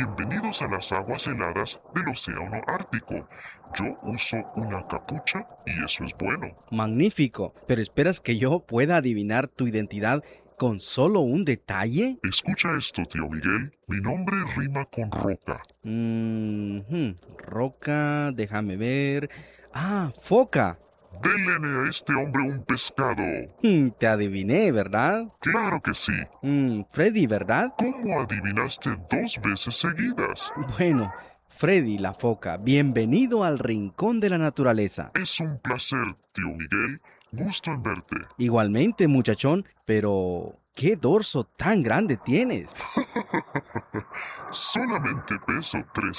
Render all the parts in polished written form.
Bienvenidos a las aguas heladas del océano Ártico. Yo uso una capucha y eso es bueno. Magnífico, pero ¿esperas que yo pueda adivinar tu identidad con solo un detalle? Escucha esto, tío Miguel. Mi nombre rima con roca. Roca, déjame ver. Ah, foca. Délene a este hombre un pescado. Te adiviné, ¿verdad? Claro que sí. Freddy, ¿verdad? ¿Cómo adivinaste 2 veces seguidas? Bueno, Freddy la foca, bienvenido al rincón de la naturaleza. Es un placer, tío Miguel. Gusto en verte. Igualmente, muchachón, pero ¿qué dorso tan grande tienes? Solamente peso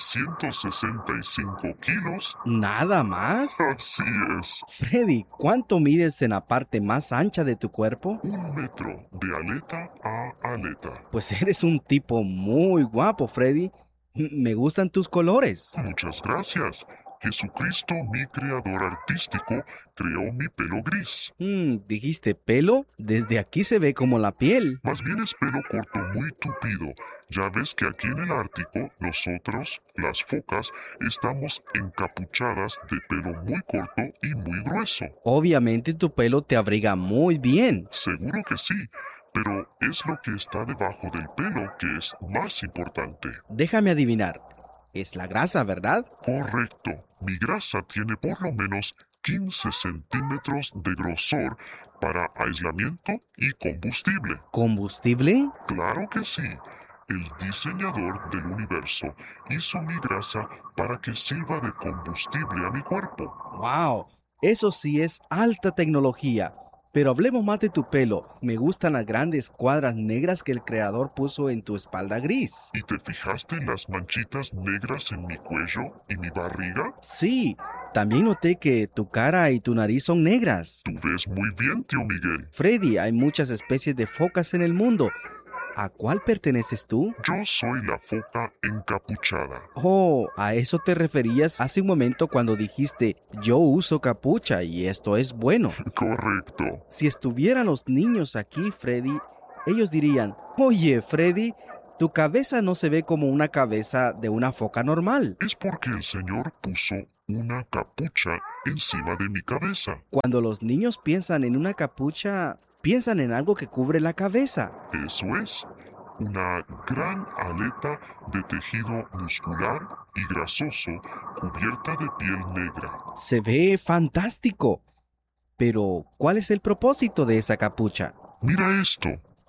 365 kilos. ¿Nada más? Así es. Freddy, ¿cuánto mides en la parte más ancha de tu cuerpo? 1 metro de aleta a aleta. Pues eres un tipo muy guapo, Freddy. Me gustan tus colores. Muchas gracias. Jesucristo, mi creador artístico, creó mi pelo gris. ¿Dijiste pelo? Desde aquí se ve como la piel. Más bien es pelo corto muy tupido. Ya ves que aquí en el Ártico, nosotros, las focas, estamos encapuchadas de pelo muy corto y muy grueso. Obviamente tu pelo te abriga muy bien. Seguro que sí, pero es lo que está debajo del pelo que es más importante. Déjame adivinar. Es la grasa, ¿verdad? Correcto. Mi grasa tiene por lo menos 15 centímetros de grosor para aislamiento y combustible. ¿Combustible? Claro que sí. El diseñador del universo hizo mi grasa para que sirva de combustible a mi cuerpo. ¡Wow! Eso sí es alta tecnología. Pero hablemos más de tu pelo. Me gustan las grandes cuadras negras que el creador puso en tu espalda gris. ¿Y te fijaste en las manchitas negras en mi cuello y mi barriga? Sí, también noté que tu cara y tu nariz son negras. Tú ves muy bien, tío Miguel. Freddy, hay muchas especies de focas en el mundo. ¿A cuál perteneces tú? Yo soy la foca encapuchada. Oh, a eso te referías hace un momento cuando dijiste, yo uso capucha y esto es bueno. Correcto. Si estuvieran los niños aquí, Freddy, ellos dirían, oye, Freddy, tu cabeza no se ve como una cabeza de una foca normal. Es porque el Señor puso una capucha encima de mi cabeza. Cuando los niños piensan en una capucha, piensan en algo que cubre la cabeza. Eso es. Una gran aleta de tejido muscular y grasoso cubierta de piel negra. Se ve fantástico. Pero, ¿cuál es el propósito de esa capucha? Mira esto.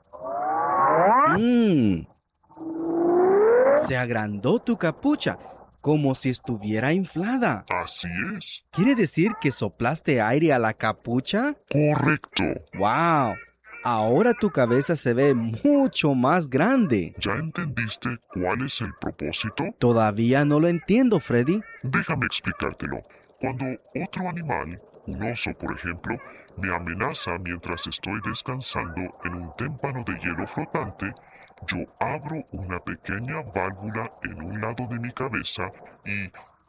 ¡Mmm! Se agrandó tu capucha, como si estuviera inflada. Así es. ¿Quiere decir que soplaste aire a la capucha? Correcto. ¡Wow! Ahora tu cabeza se ve mucho más grande. ¿Ya entendiste cuál es el propósito? Todavía no lo entiendo, Freddy. Déjame explicártelo. Cuando otro animal, un oso por ejemplo, me amenaza mientras estoy descansando en un témpano de hielo flotante, yo abro una pequeña válvula en un lado de mi cabeza y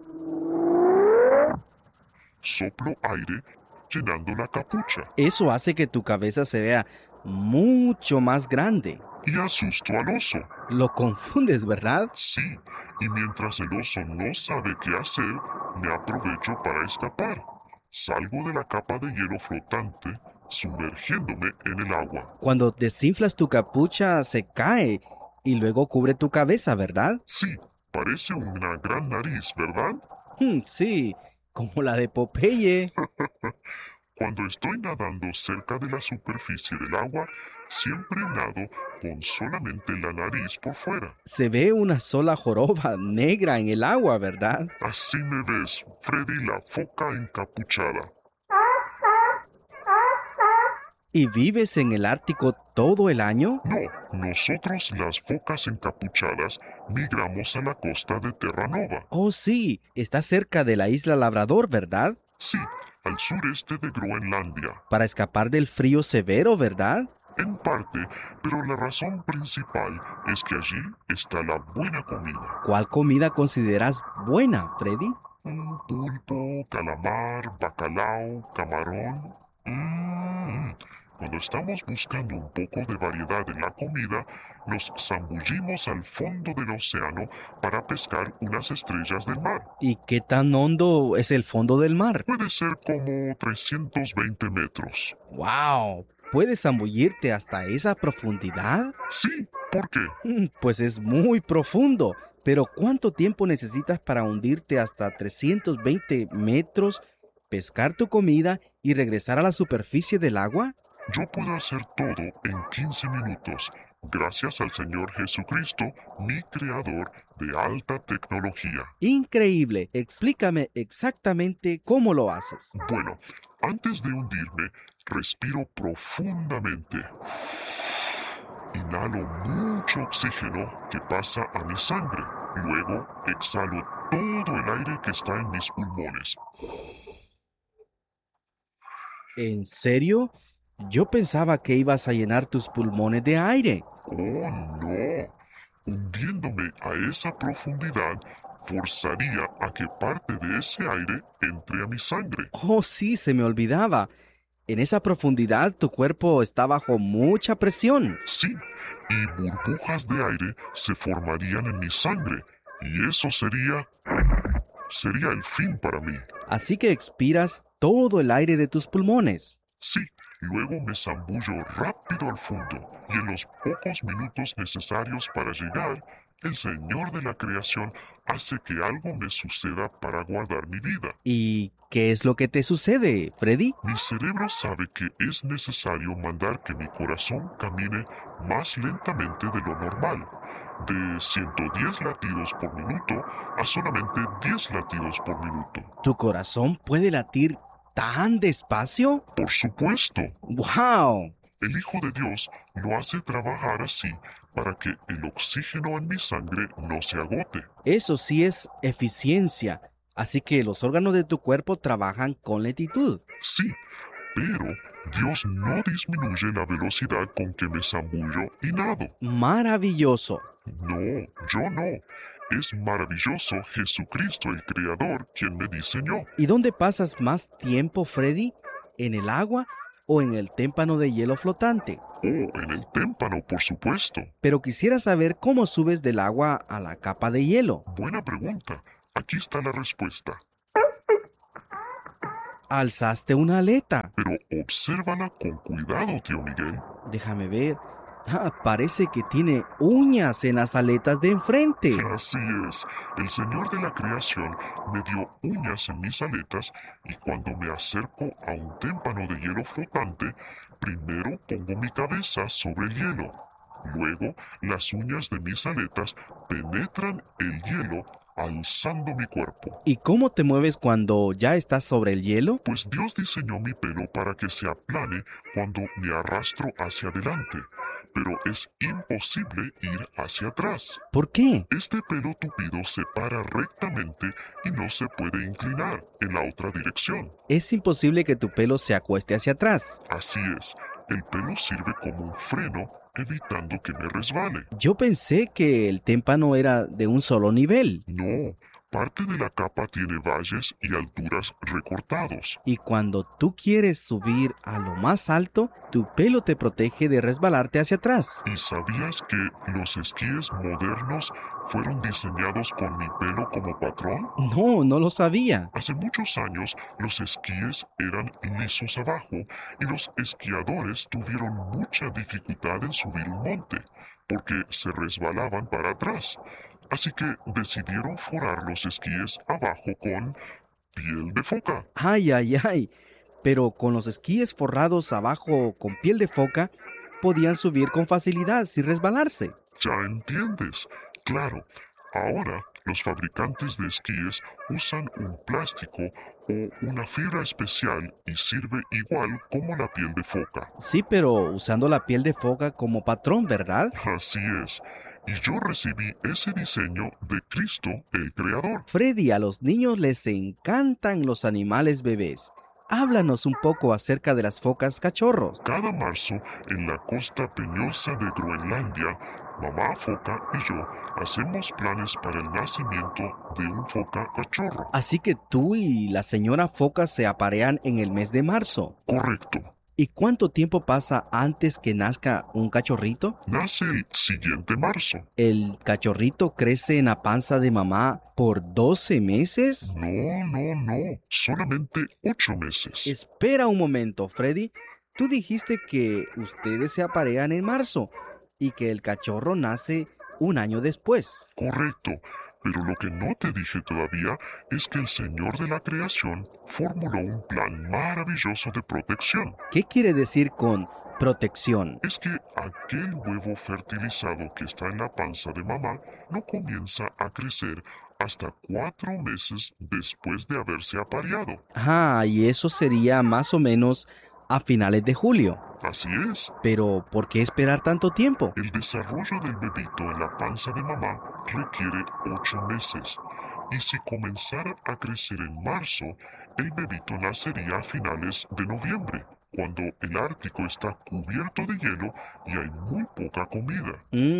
soplo aire llenando la capucha. Eso hace que tu cabeza se vea mucho más grande. Y asusto al oso. Lo confundes, ¿verdad? Sí, y mientras el oso no sabe qué hacer, me aprovecho para escapar. Salgo de la capa de hielo flotante, sumergiéndome en el agua. Cuando desinflas tu capucha se cae y luego cubre tu cabeza, ¿verdad? Sí, parece una gran nariz, ¿verdad? Sí, como la de Popeye. Cuando estoy nadando cerca de la superficie del agua, siempre nado con solamente la nariz por fuera. Se ve una sola joroba negra en el agua, ¿verdad? Así me ves, Freddy la foca encapuchada. ¿Y vives en el Ártico todo el año? No, nosotros las focas encapuchadas migramos a la costa de Terranova. Oh, sí, está cerca de la isla Labrador, ¿verdad? Sí, al sureste de Groenlandia. Para escapar del frío severo, ¿verdad? En parte, pero la razón principal es que allí está la buena comida. ¿Cuál comida consideras buena, Freddy? Pulpo, calamar, bacalao, camarón. cuando estamos buscando un poco de variedad en la comida, nos zambullimos al fondo del océano para pescar unas estrellas del mar. ¿Y qué tan hondo es el fondo del mar? Puede ser como 320 metros. ¡Wow! ¿Puedes zambullirte hasta esa profundidad? Sí, ¿por qué? Pues es muy profundo. Pero ¿cuánto tiempo necesitas para hundirte hasta 320 metros, pescar tu comida y regresar a la superficie del agua? Yo puedo hacer todo en 15 minutos, gracias al Señor Jesucristo, mi creador de alta tecnología. Increíble. Explícame exactamente cómo lo haces. Bueno, antes de hundirme, respiro profundamente. Inhalo mucho oxígeno que pasa a mi sangre. Luego exhalo todo el aire que está en mis pulmones. ¿En serio? Yo pensaba que ibas a llenar tus pulmones de aire. ¡Oh, no! Hundiéndome a esa profundidad, forzaría a que parte de ese aire entre a mi sangre. Oh, sí, se me olvidaba. En esa profundidad tu cuerpo está bajo mucha presión. Sí, y burbujas de aire se formarían en mi sangre, y eso sería el fin para mí. Así que expiras todo el aire de tus pulmones. Sí, luego me zambullo rápido al fondo, y en los pocos minutos necesarios para llegar, el Señor de la creación hace que algo me suceda para guardar mi vida. ¿Y qué es lo que te sucede, Freddy? Mi cerebro sabe que es necesario mandar que mi corazón camine más lentamente de lo normal, de 110 latidos por minuto a solamente 10 latidos por minuto. ¿Tu corazón puede latir tan despacio? Por supuesto, ¡Wow! el Hijo de Dios lo hace trabajar así para que el oxígeno en mi sangre no se agote. Eso sí es eficiencia. Así que los órganos de tu cuerpo trabajan con lentitud. Sí, pero Dios no disminuye la velocidad con que me zambullo y nado. Maravilloso. No, yo no. Es maravilloso Jesucristo el Creador quien me diseñó. ¿Y dónde pasas más tiempo, Freddy? ¿En el agua o en el témpano de hielo flotante? Oh, en el témpano, por supuesto. Pero quisiera saber cómo subes del agua a la capa de hielo. Buena pregunta. Aquí está la respuesta. Alzaste una aleta. Pero obsérvala con cuidado, tío Miguel. Déjame ver. Parece que tiene uñas en las aletas de enfrente. Así es. El Señor de la creación me dio uñas en mis aletas y cuando me acerco a un témpano de hielo flotante, primero pongo mi cabeza sobre el hielo. Luego, las uñas de mis aletas penetran el hielo alzando mi cuerpo. ¿Y cómo te mueves cuando ya estás sobre el hielo? Pues Dios diseñó mi pelo para que se aplane cuando me arrastro hacia adelante, pero es imposible ir hacia atrás. ¿Por qué? Este pelo tupido se para rectamente y no se puede inclinar en la otra dirección. Es imposible que tu pelo se acueste hacia atrás. Así es, el pelo sirve como un freno evitando que me resbale. Yo pensé que el témpano era de un solo nivel. No, parte de la capa tiene valles y alturas recortados. Y cuando tú quieres subir a lo más alto, tu pelo te protege de resbalarte hacia atrás. ¿Y sabías que los esquíes modernos fueron diseñados con mi pelo como patrón? No, no lo sabía. Hace muchos años los esquíes eran lisos abajo y los esquiadores tuvieron mucha dificultad en subir un monte porque se resbalaban para atrás. Así que decidieron forrar los esquíes abajo con piel de foca. Ay, ay, ay. Pero con los esquíes forrados abajo con piel de foca, podían subir con facilidad sin resbalarse. Ya entiendes. Claro, ahora los fabricantes de esquíes usan un plástico o una fibra especial y sirve igual como la piel de foca. Sí, pero usando la piel de foca como patrón, ¿verdad? Así es. Y yo recibí ese diseño de Cristo, el Creador. Freddy, a los niños les encantan los animales bebés. Háblanos un poco acerca de las focas cachorros. Cada marzo, en la costa peñosa de Groenlandia, mamá foca y yo hacemos planes para el nacimiento de un foca cachorro. Así que tú y la señora foca se aparean en el mes de marzo. Correcto. ¿Y cuánto tiempo pasa antes que nazca un cachorrito? Nace el siguiente marzo. ¿El cachorrito crece en la panza de mamá por 12 meses? No. Solamente 8 meses. Espera un momento, Freddy. Tú dijiste que ustedes se aparean en marzo y que el cachorro nace un año después. Correcto. Pero lo que no te dije todavía es que el Señor de la creación formuló un plan maravilloso de protección. ¿Qué quiere decir con protección? Es que aquel huevo fertilizado que está en la panza de mamá no comienza a crecer hasta 4 meses después de haberse apareado. Y eso sería más o menos a finales de julio. Así es. Pero, ¿por qué esperar tanto tiempo? El desarrollo del bebito en la panza de mamá requiere 8 meses. Y si comenzara a crecer en marzo, el bebito nacería a finales de noviembre, cuando el Ártico está cubierto de hielo y hay muy poca comida.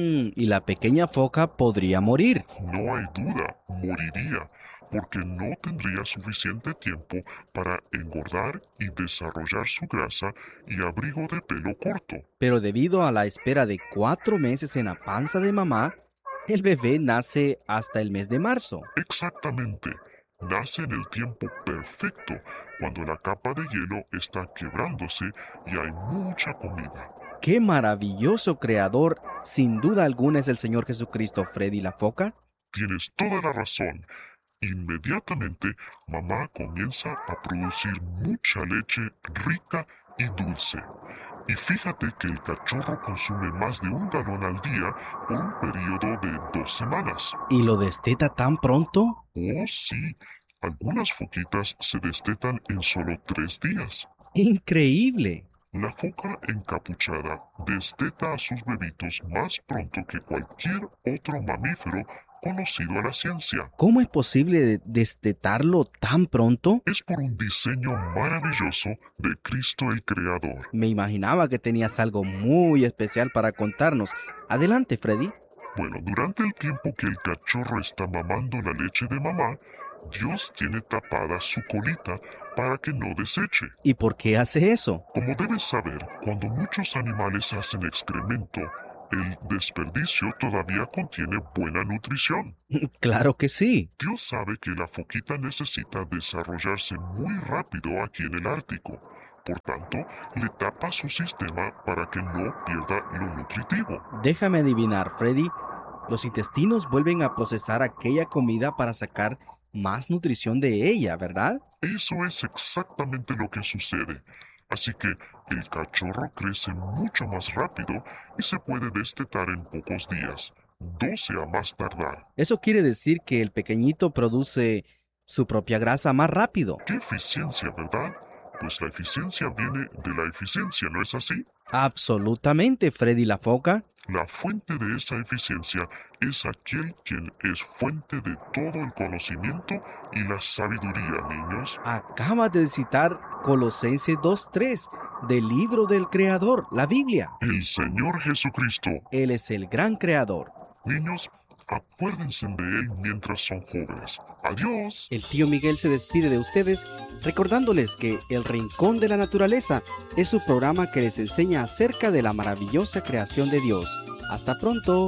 Y la pequeña foca podría morir. No hay duda, moriría, porque no tendría suficiente tiempo para engordar y desarrollar su grasa y abrigo de pelo corto. Pero debido a la espera de 4 meses en la panza de mamá, el bebé nace hasta el mes de marzo. Exactamente. Nace en el tiempo perfecto, cuando la capa de hielo está quebrándose y hay mucha comida. ¡Qué maravilloso creador! Sin duda alguna es el Señor Jesucristo, Freddy la foca. Tienes toda la razón. Inmediatamente, mamá comienza a producir mucha leche rica y dulce. Y fíjate que el cachorro consume más de 1 galón al día por un periodo de 2 semanas. ¿Y lo desteta tan pronto? Oh, sí. Algunas foquitas se destetan en solo 3 días. ¡Increíble! La foca encapuchada desteta a sus bebitos más pronto que cualquier otro mamífero conocido a la ciencia. ¿Cómo es posible destetarlo tan pronto? Es por un diseño maravilloso de Cristo el Creador. Me imaginaba que tenías algo muy especial para contarnos. Adelante, Freddy. Bueno, durante el tiempo que el cachorro está mamando la leche de mamá, Dios tiene tapada su colita para que no deseche. ¿Y por qué hace eso? Como debes saber, cuando muchos animales hacen excremento, el desperdicio todavía contiene buena nutrición. Claro que sí. Dios sabe que la foquita necesita desarrollarse muy rápido aquí en el Ártico. Por tanto, le tapa su sistema para que no pierda lo nutritivo. Déjame adivinar, Freddy. Los intestinos vuelven a procesar aquella comida para sacar más nutrición de ella, ¿verdad? Eso es exactamente lo que sucede. Así que el cachorro crece mucho más rápido y se puede destetar en pocos días, 12 a más tardar. Eso quiere decir que el pequeñito produce su propia grasa más rápido. ¡Qué eficiencia!, ¿verdad? Pues la eficiencia viene de la eficiencia, ¿no es así? Absolutamente, Freddy la foca. La fuente de esa eficiencia es aquel quien es fuente de todo el conocimiento y la sabiduría, niños. Acaba de citar Colosenses 2:3 del libro del Creador, la Biblia. El Señor Jesucristo. Él es el gran creador. Niños, acuérdense de Él mientras son jóvenes. ¡Adiós! El tío Miguel se despide de ustedes recordándoles que El Rincón de la Naturaleza es su programa que les enseña acerca de la maravillosa creación de Dios. ¡Hasta pronto!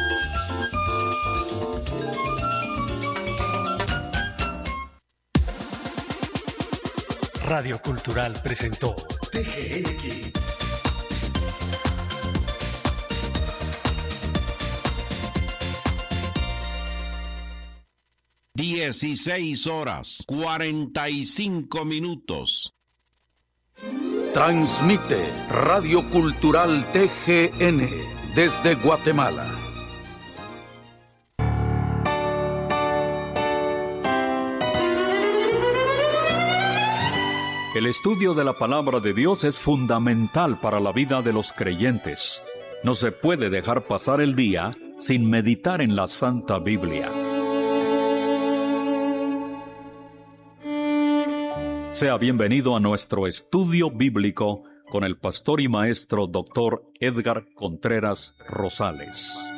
Radio Cultural presentó TGN Kids. 16:45. Transmite Radio Cultural TGN desde Guatemala. El estudio de la palabra de Dios es fundamental para la vida de los creyentes. No se puede dejar pasar el día sin meditar en la Santa Biblia. Sea bienvenido a nuestro estudio bíblico con el pastor y maestro Dr. Edgar Contreras Rosales.